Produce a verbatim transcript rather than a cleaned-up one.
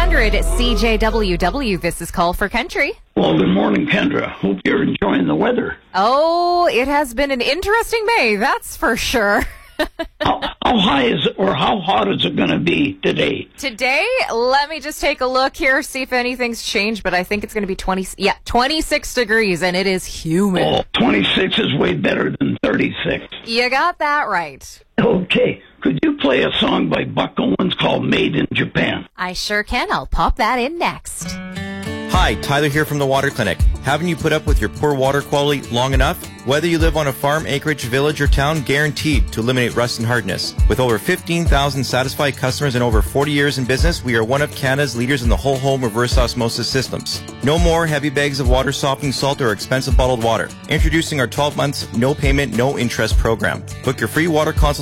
hundred C J W W. This is Call for Country. Well, good morning, Kendra. Hope you're enjoying the weather. Oh, it has been an interesting May, that's for sure. how, how high is it, or how hot is it going to be today? Today, let me just take a look here, see if anything's changed, but I think it's going to be twenty, yeah, twenty-six degrees, and it is humid. Oh, twenty-six is way better than thirty-six. You got that right. Okay. Could you play a song by Buck Owens called Made in Japan? I sure can. I'll pop that in next. Hi, Tyler here from the Water Clinic. Haven't you put up with your poor water quality long enough? Whether you live on a farm, acreage, village, or town, guaranteed to eliminate rust and hardness. With over fifteen thousand satisfied customers and over forty years in business, we are one of Canada's leaders in the whole home reverse osmosis systems. No more heavy bags of water softening salt or expensive bottled water. Introducing our twelve months, no payment, no interest program. Book your free water consultation